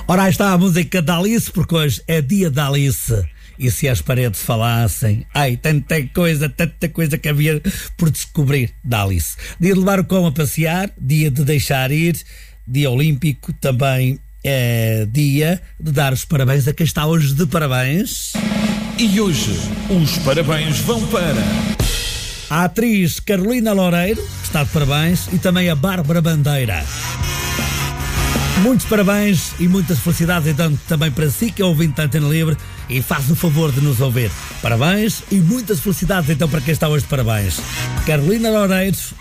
Ora, aí está a música da Alice, porque hoje é dia da Alice. E se as paredes falassem? Ai, tanta coisa que havia por descobrir da Alice. Dia de levar o cão a passear, dia de deixar ir, dia olímpico, também é dia de dar os parabéns a quem está hoje de parabéns. E hoje os parabéns vão para a atriz Carolina Loureiro, que está de parabéns, e também a Bárbara Bandeira. Muitos parabéns e muitas felicidades então também para si que é ouvinte da Antena Livre e faz o favor de nos ouvir. Parabéns e muitas felicidades então para quem está hoje de parabéns. Carolina Loureiro